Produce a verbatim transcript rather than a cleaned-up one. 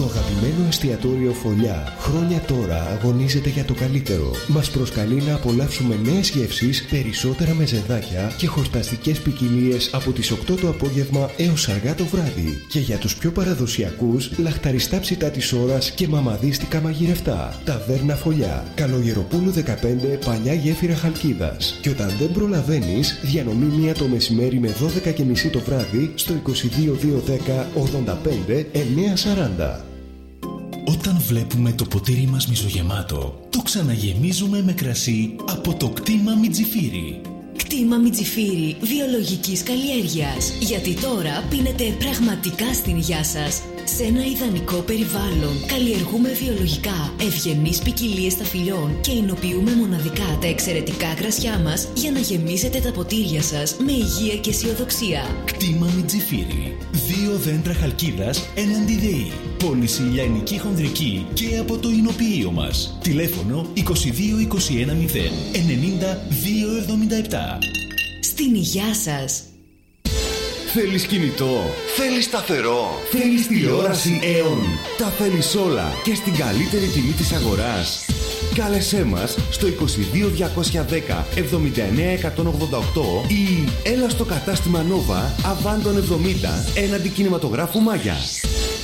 Το αγαπημένο εστιατόριο Φωλιά χρόνια τώρα αγωνίζεται για το καλύτερο. Μας προσκαλεί να απολαύσουμε νέες γεύσεις, περισσότερα μεζεδάκια και χορταστικές ποικιλίες από τις οκτώ το απόγευμα έως αργά το βράδυ. Και για τους πιο παραδοσιακούς, λαχταριστά ψητά της ώρας και μαμαδίστικα μαγειρευτά. Ταβέρνα Φωλιά, Καλογεροπούλου δεκαπέντε, Παλιά Γέφυρα Χαλκίδας. Και όταν δεν προλαβαίνεις, διανομή μία το μεσημέρι με δώδεκα και μισή το βράδυ στο είκοσι δύο δύο δέκα ογδόντα πέντε εννιακόσια σαράντα. Όταν βλέπουμε το ποτήρι μας μισογεμάτο, το ξαναγεμίζουμε με κρασί από το κτήμα Μιτζιφίρι. Κτήμα Μιτζιφίρι βιολογικής καλλιέργειας. Γιατί τώρα πίνετε πραγματικά στην υγειά σας. Σε ένα ιδανικό περιβάλλον καλλιεργούμε βιολογικά ευγενείς ποικιλίες ταφυλιών και εινοποιούμε μοναδικά τα εξαιρετικά κρασιά μας για να γεμίσετε τα ποτήρια σας με υγεία και αισιοδοξία. Κτήμα Μιτζιφίρι. Δύο δέντρα χαλκίδας έναντι ΔΕΗ. Πώληση λιανική χονδρική και από το εινοποιείο μας. Τηλέφωνο είκοσι δύο είκοσι ένα μηδέν ενενήντα δύο εβδομήντα επτά. Στην υγειά σας. Θέλεις κινητό, θέλεις σταθερό, θέλεις τηλεόραση Aeon. Τα θέλεις όλα και στην καλύτερη τιμή της αγοράς. Κάλεσέ μας στο είκοσι δύο διακόσια δέκα εβδομήντα εννέα εκατόν ογδόντα οκτώ ή έλα στο κατάστημα Nova Αβάντων εβδομήντα έναντι κινηματογράφου Μάγια.